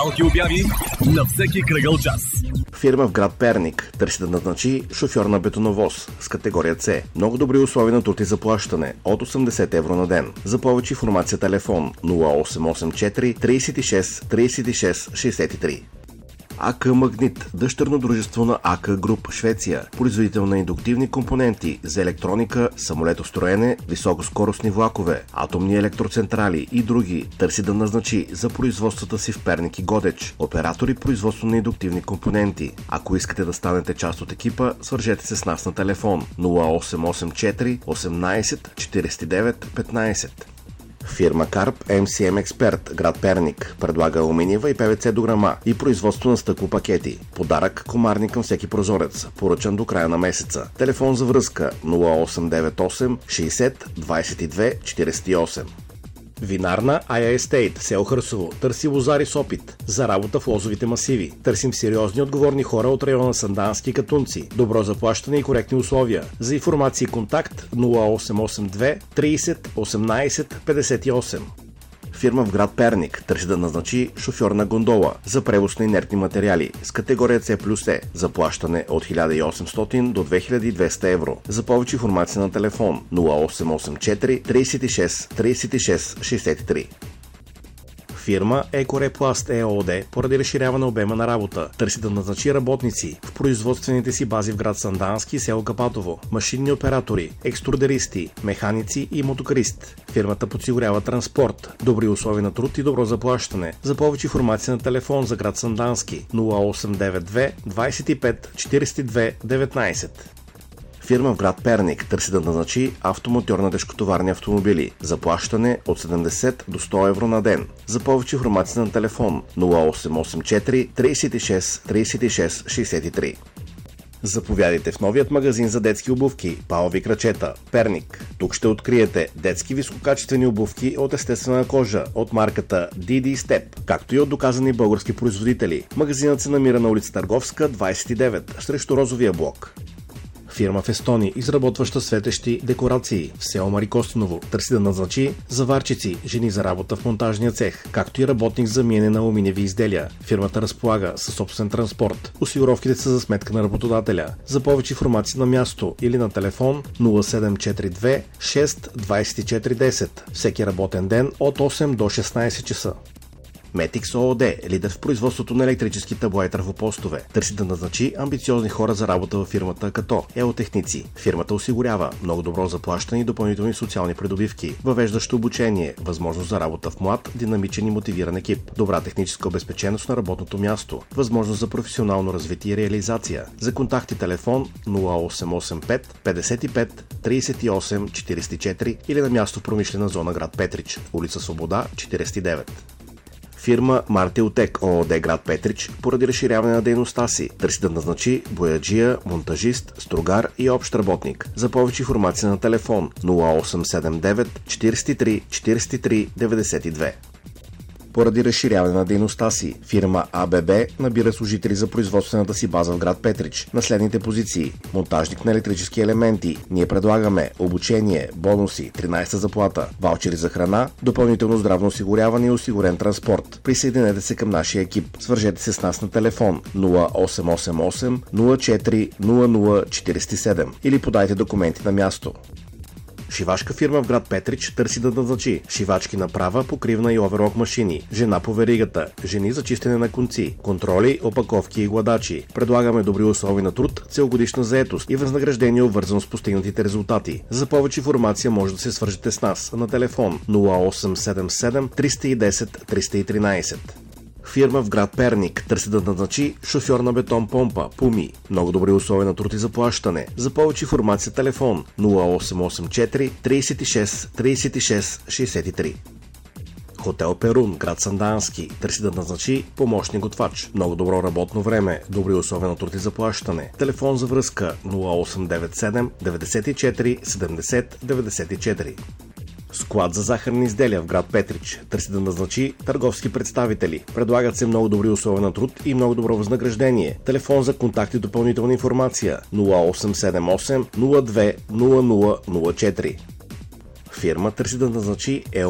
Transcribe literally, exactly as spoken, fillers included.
Малки обяви на всеки кръгъл час. Фирма в град Перник търси да назначи шофьор на бетоновоз с категория С. Много добри условия на труд и заплащане от осемдесет евро на ден. За повече информация телефон нула осем осем четири тридесет и шест тридесет и шест шестдесет и три. АК Магнит, дъщерно дружество на АК Груп, Швеция, производител на индуктивни компоненти за електроника, самолетостроене, високоскоростни влакове, атомни електроцентрали и други, търси да назначи за производствата си в Перник и Годеч оператори производство на индуктивни компоненти. Ако искате да станете част от екипа, свържете се с нас на телефон нула осем осем четири осемнадесет четиридесет и девет петнадесет. Фирма Карп Ем Си Ем Експерт, град Перник, предлага алуминиева и Пе Ви Це дограма и производство на стъклопакети. Подарък комарни към всеки прозорец, поръчан до края на месеца. Телефон за връзка нула осем девет осем шейсет двадесет и две четиридесет и осем. Винарна Ая Естейт, село Хърсово, търси лозари с опит за работа в лозовите масиви. Търсим сериозни отговорни хора от района Сандански и Катунци. Добро заплащане и коректни условия. За информация и контакт нула осем осем две тридесет осемнадесет петдесет и осем. Фирма в град Перник търси да назначи шофьор на гондола за превоз на инертни материали с категория С плюс Е. Заплащане от хиляда и осемстотин до две хиляди и двеста евро. За повече информация на телефон нула осем осем четири тридесет и шест тридесет и шест шестдесет и три. Фирма Екорепласт ЕООД поради разширяване обема на работа търси да назначи работници в производствените си бази в град Сандански и село Капатово, машинни оператори, екструдеристи, механици и мотокарист. Фирмата подсигурява транспорт, добри условия на труд и добро заплащане. За повече информация на телефон за град Сандански нула осем девет две двадесет и пет четиридесет и две деветнадесет. Фирма в град Перник търси да назначи автомотор на тежкотоварни автомобили. Заплащане от седемдесет до сто евро на ден. За повече информация на телефон нула осем осем четири тридесет и шест тридесет и шест шестдесет и три. Заповядайте в новият магазин за детски обувки Палави крачета, Перник. Тук ще откриете детски висококачествени обувки от естествена кожа от марката Ди Ди Step, както и от доказани български производители. Магазинът се намира на улица Търговска, двадесет и девет, срещу Розовия блок. Фирма в Естони, изработваща светещи декорации в село Марикостиново, търси да назначи заварчици, жени за работа в монтажния цех, както и работник за миене на алуминиеви изделия. Фирмата разполага със собствен транспорт. Осигуровките са за сметка на работодателя. За повече информация на място или на телефон нула седем четири две шест двадесет и четири десет. Всеки работен ден от осем до шестнадесет часа. Метикс ООД, лидер в производството на електрически табла и трафопостове, търси да назначи амбициозни хора за работа във фирмата като еотехници. Фирмата осигурява много добро заплащане и допълнителни социални придобивки, въвеждащо обучение, възможност за работа в млад, динамичен и мотивиран екип, добра техническа обезпеченост на работното място, възможност за професионално развитие и реализация. За контакти телефон нула осем осем пет петдесет и пет тридесет и осем четиридесет и четири или на място в промишлена зона град Петрич, улица Свобода четиридесет и девет. Фирма Мартилтек ООД град Петрич поради разширяване на дейността си търси да назначи бояджия, монтажист, стругар и общ работник. За повече информация на телефон нула осем седем девет четиридесет и три четиридесет и три деветдесет и две. Поради разширяване на дейността си, фирма А Б Б набира служители за производствената си база в град Петрич на следните позиции: монтажник на електрически елементи. Ние предлагаме обучение, бонуси, тринадесета заплата, ваучери за храна, допълнително здравно осигуряване и осигурен транспорт. Присъединете се към нашия екип. Свържете се с нас на телефон нула осем осем осем нула четири нула нула четиридесет и седем или подайте документи на място. Шивашка фирма в град Петрич търси да назначи шивачки на права, покривна и оверлок машини, жена по веригата, жени за чистене на конци, контроли, опаковки и гладачи. Предлагаме добри условия на труд, целогодишна заетост и възнаграждение, обвързано с постигнатите резултати. За повече информация може да се свържете с нас на телефон нула осем седем седем триста и десет триста и тринадесет. Фирма в град Перник търси да назначи шофьор на бетон помпа Пуми. Много добри условия на труд и заплащане. За повече информация телефон нула осем осем четири тридесет и шест тридесет и шест шестдесет и три. Хотел Перун, град Сандански, търси да назначи помощник готвач. Много добро работно време, добри условия на труд и заплащане. Телефон за връзка нула осем девет седем деветдесет и четири седемдесет деветдесет и четири. Склад за захарни изделия в град Петрич търси да назначи търговски представители. Предлагат се много добри условия на труд и много добро възнаграждение. Телефон за контакт и допълнителна информация нула осем седем осем нула две нула нула нула четири. Фирма търси да назначи ел